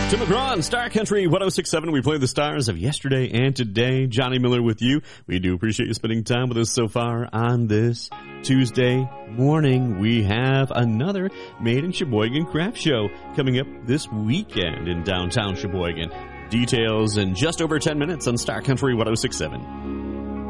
Tim McGraw on Star Country 106.7. We play the stars of yesterday and today. Johnny Miller with you. We do appreciate you spending time with us so far on this Tuesday morning. We have another Made in Sheboygan craft show coming up this weekend in downtown Sheboygan. Details in just over 10 minutes on Star Country 106.7.